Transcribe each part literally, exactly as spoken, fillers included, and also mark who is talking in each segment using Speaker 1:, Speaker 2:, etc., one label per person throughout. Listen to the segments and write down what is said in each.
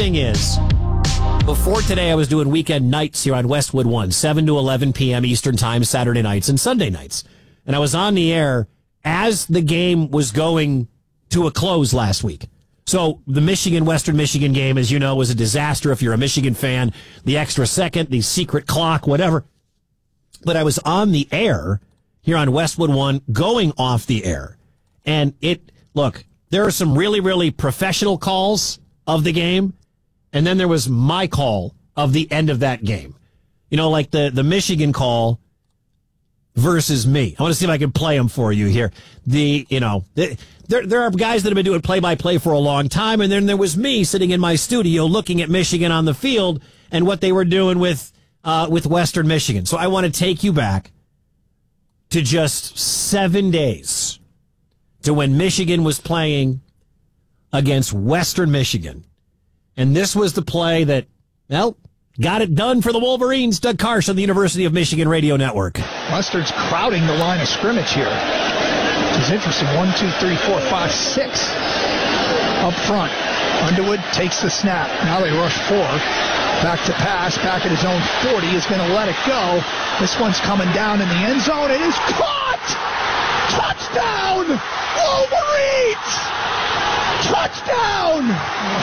Speaker 1: thing is, before today, I was doing weekend nights here on Westwood One, seven to eleven p.m. Eastern Time, Saturday nights and Sunday nights. And I was on the air as the game was going to a close last week. So the Michigan-Western Michigan game, as you know, was a disaster if you're a Michigan fan. The extra second, the secret clock, whatever. But I was on the air here on Westwood One, going off the air. And it, look, there are some really, really professional calls of the game. And then there was my call of the end of that game. You know, like the, the Michigan call versus me. I want to see if I can play them for you here. The, you know, the, there, there are guys that have been doing play-by-play for a long time, and then there was me sitting in my studio looking at Michigan on the field and what they were doing with, uh, with Western Michigan. So I want to take you back to just seven days to when Michigan was playing against Western Michigan. And this was the play that, well, got it done for the Wolverines. Doug Karsch on the University of Michigan Radio Network.
Speaker 2: Mustard's crowding the line of scrimmage here. Which is interesting. One, two, three, four, five, six up front. Underwood takes the snap. Now they rush four. Back to pass. Back at his own forty. Is going to let it go. This one's coming down in the end zone. It is caught! Touchdown! Wolverines! Touchdown!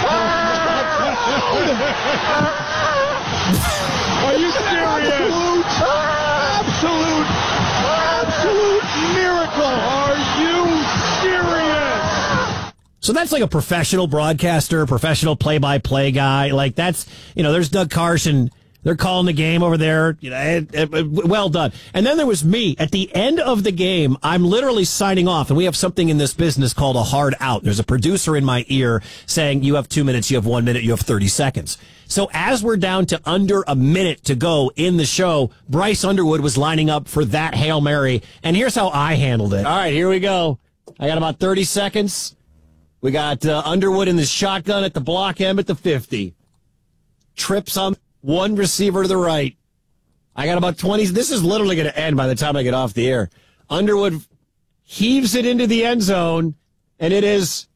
Speaker 3: Are you serious?
Speaker 2: Absolute, absolute, absolute miracle.
Speaker 3: Are you serious?
Speaker 1: So that's like a professional broadcaster, professional play-by-play guy. Like that's, you know, there's Doug Karsch and they're calling the game over there. You know, it, it, it, well done. And then there was me at the end of the game. I'm literally signing off, and we have something in this business called a hard out. There's a producer in my ear saying, you have two minutes, you have one minute, you have thirty seconds. So as we're down to under a minute to go in the show, Bryce Underwood was lining up for that Hail Mary. And here's how I handled it. All right, here we go. I got about thirty seconds. We got uh, Underwood in the shotgun at the block M at the fifty. Trips on one receiver to the right. I got about twenty. This is literally going to end by the time I get off the air. Underwood heaves it into the end zone, and it is.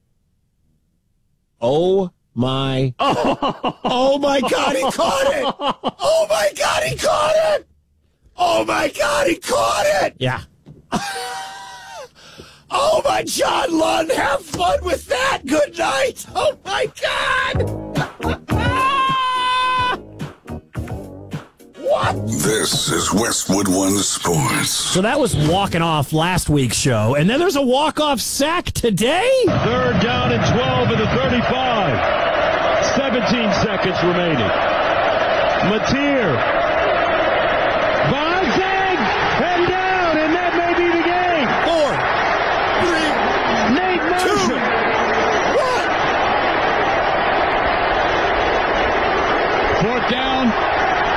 Speaker 1: Oh my. Oh, oh my God, he caught it. Oh my God, he caught it. Oh my God, he caught it. Yeah. Oh my John Lund, have fun with that. Good night. Oh my God. What?
Speaker 4: This is Westwood One Sports.
Speaker 1: So that was walking off last week's show, and then there's a walk-off sack today?
Speaker 3: Third down and twelve in the thirty-five. seventeen seconds remaining. Mateer. Bonzig! Head down, and that may be the game.
Speaker 1: Four, three,
Speaker 3: Nate Marshall.
Speaker 1: two, one.
Speaker 3: Fourth down.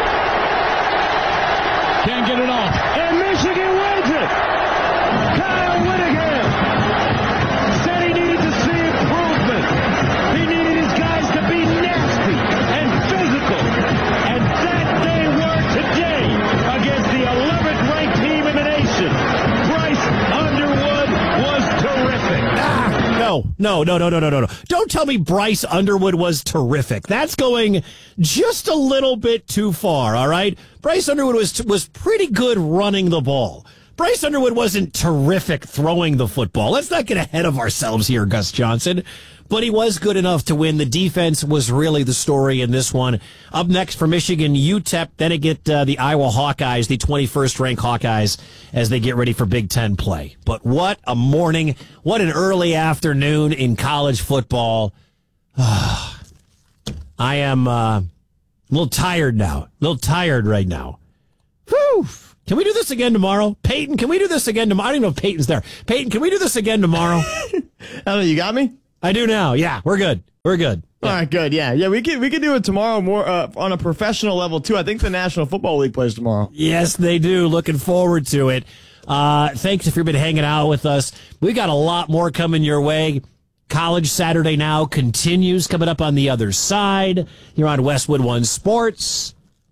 Speaker 3: Can't get it off. And Michigan wins it. Kyle Whittingham said he needed to see improvement. He needed his guys to be nasty and physical. And that they were today against the eleventh ranked team in the nation. Bryce Underwood was terrific.
Speaker 1: Ah, no, no, no, no, no, no, no, no. Don't tell me Bryce Underwood was terrific. That's going just a little bit too far, all right? Bryce Underwood was was pretty good running the ball. Bryce Underwood wasn't terrific throwing the football. Let's not get ahead of ourselves here, Gus Johnson. But he was good enough to win. The defense was really the story in this one. Up next for Michigan, U T E P. Then it get uh, the Iowa Hawkeyes, the twenty-first ranked Hawkeyes, as they get ready for Big Ten play. But what a morning. What an early afternoon in college football. I am uh, a little tired now. A little tired right now. Whew. Can we do this again tomorrow? Peyton, can we do this again tomorrow? I don't even know if Peyton's there. Peyton, can we do this again tomorrow?
Speaker 5: Ellen, you got me?
Speaker 1: I do now. Yeah, we're good. We're good. Yeah.
Speaker 5: All right, good. Yeah, yeah, we could we could do it tomorrow more uh, on a professional level too. I think the National Football League plays tomorrow.
Speaker 1: Yes, they do. Looking forward to it. Uh, thanks if you've been hanging out with us. We got a lot more coming your way. College Saturday Now continues coming up on the other side. You're on Westwood One Sports.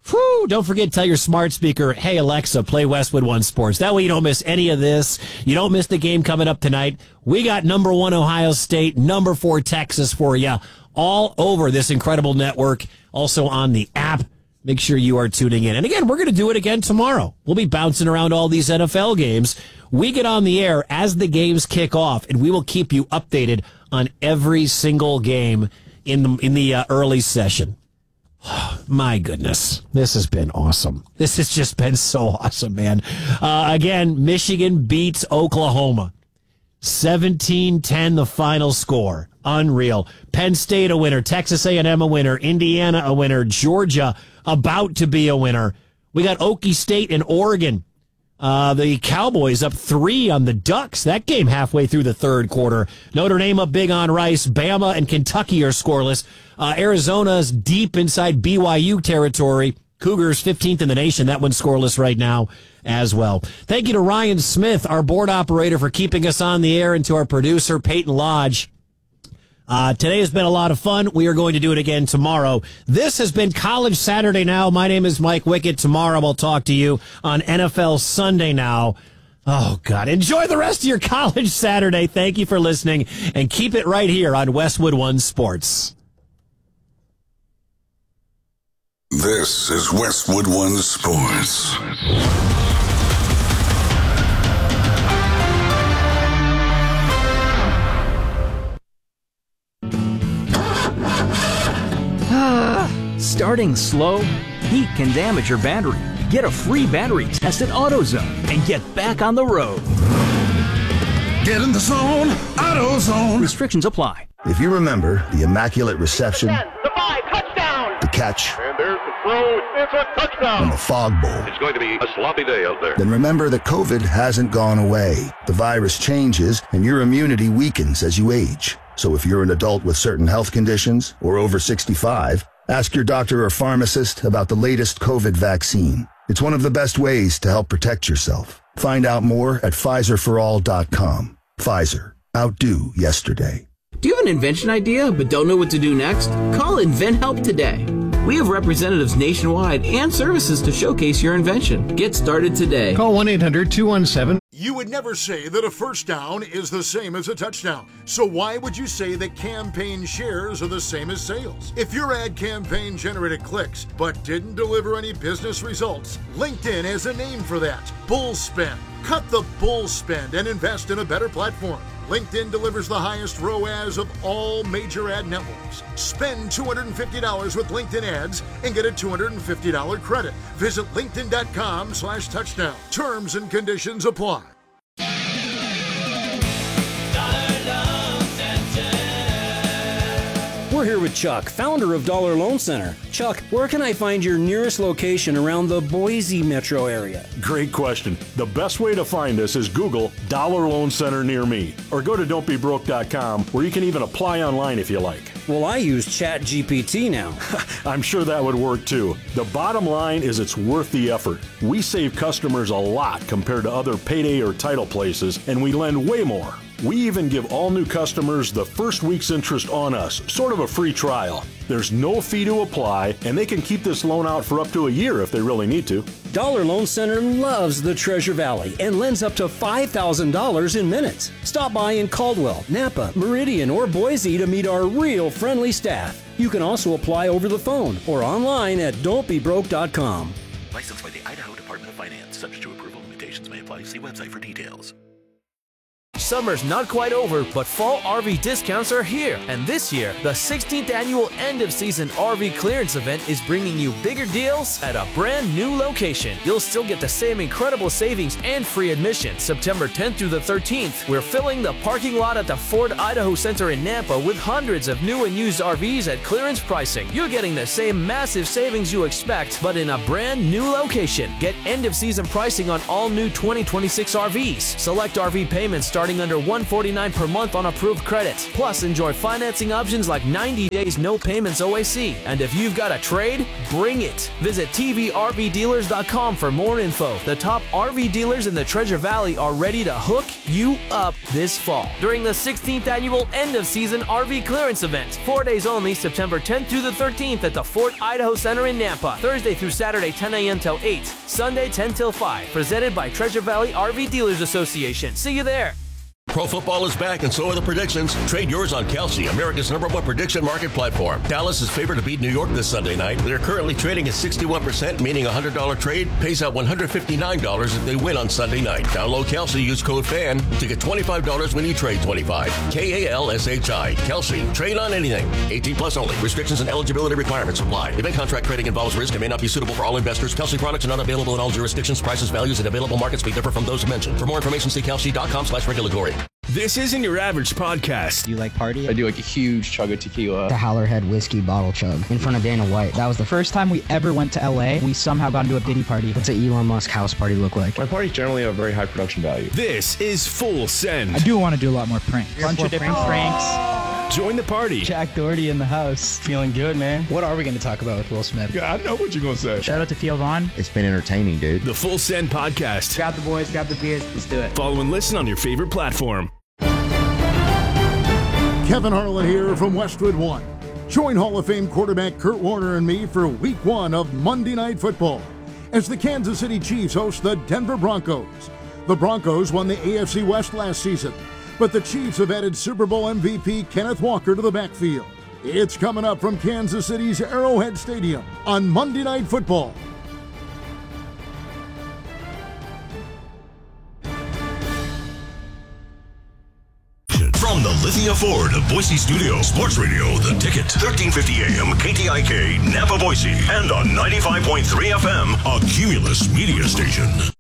Speaker 1: Whew, don't forget to tell your smart speaker, hey, Alexa, play Westwood One Sports. That way you don't miss any of this. You don't miss the game coming up tonight. We got number one Ohio State, number four Texas for you all over this incredible network. Also on the app. Make sure you are tuning in. And again, we're going to do it again tomorrow. We'll be bouncing around all these N F L games. We get on the air as the games kick off, and we will keep you updated on every single game in the, in the uh, early session. My goodness, this has been awesome. This has just been so awesome, man. Uh, again, Michigan beats Oklahoma. seventeen ten the final score. Unreal. Penn State a winner. Texas A and M a winner. Indiana a winner. Georgia about to be a winner. We got Okie State and Oregon. Uh, the Cowboys up three on the Ducks. That game halfway through the third quarter. Notre Dame up big on Rice. Bama and Kentucky are scoreless. Uh, Arizona's deep inside B Y U territory. Cougars fifteenth in the nation. That one's scoreless right now as well. Thank you to Ryan Smith, our board operator, for keeping us on the air, and to our producer, Peyton Lodge. Uh, today has been a lot of fun. We are going to do it again tomorrow. This has been College Saturday Now. My name is Mike Wickett. Tomorrow I'll talk to you on N F L Sunday Now. Oh, God. Enjoy the rest of your College Saturday. Thank you for listening, and keep it right here on Westwood One Sports.
Speaker 4: This is Westwood One Sports.
Speaker 6: Starting slow? Heat can damage your battery. Get a free battery test at AutoZone and get back on the road.
Speaker 4: Get in the zone, AutoZone.
Speaker 6: Restrictions apply.
Speaker 7: If you remember the immaculate reception,
Speaker 3: The five, touchdown!
Speaker 7: the catch,
Speaker 3: And there's the throw. It's a touchdown.
Speaker 7: and the fog bowl,
Speaker 8: It's going to be a sloppy day out there.
Speaker 7: then remember that COVID hasn't gone away. The virus changes and your immunity weakens as you age. So if you're an adult with certain health conditions or over sixty-five, ask your doctor or pharmacist about the latest COVID vaccine. It's one of the best ways to help protect yourself. Find out more at Pfizer for all dot com. Pfizer. Outdo yesterday.
Speaker 9: Do you have an invention idea but don't know what to do next? Call InventHelp today. We have representatives nationwide and services to showcase your invention. Get started today.
Speaker 10: Call one eight hundred two one seven.
Speaker 11: You would never say that a first down is the same as a touchdown. So why would you say that campaign shares are the same as sales? If your ad campaign generated clicks but didn't deliver any business results, LinkedIn has a name for that. Bull spend. Cut the bull spend and invest in a better platform. LinkedIn delivers the highest R O A S of all major ad networks. Spend two hundred fifty dollars with LinkedIn ads and get a two hundred fifty dollars credit. Visit linkedin.com slash touchdown. Terms and conditions apply.
Speaker 12: We're here with Chuck, founder of Dollar Loan Center. Chuck, where can I find your nearest location around the Boise metro area?
Speaker 13: Great question. The best way to find us is Google Dollar Loan Center near me, or go to don't be broke dot com, where you can even apply online if you like.
Speaker 12: Well, I use Chat G P T now.
Speaker 13: I'm sure that would work too. The bottom line is it's worth the effort. We save customers a lot compared to other payday or title places, and we lend way more. We even give all new customers the first week's interest on us, sort of a free trial. There's no fee to apply, and they can keep this loan out for up to a year if they really need to.
Speaker 12: Dollar Loan Center loves the Treasure Valley and lends up to five thousand dollars in minutes. Stop by in Caldwell, Napa, Meridian, or Boise to meet our real friendly staff. You can also apply over the phone or online at don't be broke dot com.
Speaker 14: Licensed by the Idaho Department of Finance. Subject to approval. Limitations may apply. See website for details.
Speaker 15: Summer's not quite over, but fall R V discounts are here. And this year, the sixteenth annual end of season R V clearance event is bringing you bigger deals at a brand new location. You'll still get the same incredible savings and free admission. September tenth through the thirteenth, we're filling the parking lot at the Ford Idaho Center in Nampa with hundreds of new and used R Vs at clearance pricing. You're getting the same massive savings you expect, but in a brand new location. Get end of season pricing on all new twenty twenty-six R Vs. Select R V payments starting starting under one hundred forty-nine dollars per month on approved credit. Plus, enjoy financing options like ninety days no payments O A C. And if you've got a trade, bring it. Visit T V R V dealers dot com for more info. The top R V dealers in the Treasure Valley are ready to hook you up this fall during the sixteenth annual end of season R V clearance event. Four days only, September tenth through the thirteenth at the Fort Idaho Center in Nampa. Thursday through Saturday, ten a.m. till eight. Sunday, ten till five. Presented by Treasure Valley R V Dealers Association. See you there.
Speaker 16: Pro football is back, and so are the predictions. Trade yours on Kalshi, America's number one prediction market platform. Dallas is favored to beat New York this Sunday night. They're currently trading at sixty-one percent, meaning a one hundred dollars trade pays out one hundred fifty-nine dollars if they win on Sunday night. Download Kalshi, use code FAN to get twenty-five dollars when you trade twenty-five. K A L S H I. Kalshi. Trade on anything. eighteen plus only. Restrictions and eligibility requirements apply. Event contract trading involves risk and may not be suitable for all investors. Kalshi products are not available in all jurisdictions. Prices, values, and available markets may differ from those mentioned. For more information, see kalshi dot com slash regulatory.
Speaker 17: This isn't your average podcast.
Speaker 18: Do you like party?
Speaker 19: I do like a huge chug of tequila.
Speaker 18: The Howlerhead whiskey bottle chug in front of Dana White. That was the first time we ever went to L A. We somehow got into a Diddy party. What's an Elon Musk house party look like?
Speaker 19: My parties generally have a very high production value.
Speaker 17: This is Full Send.
Speaker 20: I do want to do a lot more pranks. A bunch of different pranks.
Speaker 17: Join the party.
Speaker 20: Jack Doherty in the house. Feeling good, man. What are we going to talk about with Will Smith?
Speaker 19: Yeah, I know what you're going to say.
Speaker 20: Shout out to Theo Vaughn.
Speaker 21: It's been entertaining, dude.
Speaker 17: The Full Send podcast.
Speaker 20: Grab the boys, grab the beers. Let's do it.
Speaker 17: Follow and listen on your favorite platform.
Speaker 11: Kevin Harlan here from Westwood One. Join Hall of Fame quarterback Kurt Warner and me for week one of Monday Night Football as the Kansas City Chiefs host the Denver Broncos. The Broncos won the A F C West last season, but the Chiefs have added Super Bowl M V P Kenneth Walker to the backfield. It's coming up from Kansas City's Arrowhead Stadium on Monday Night Football.
Speaker 22: From the Lithia Ford of Boise Studio, Sports Radio, The Ticket, thirteen fifty A M, K T I K, Napa, Boise, and on ninety-five point three F M, a Cumulus media station.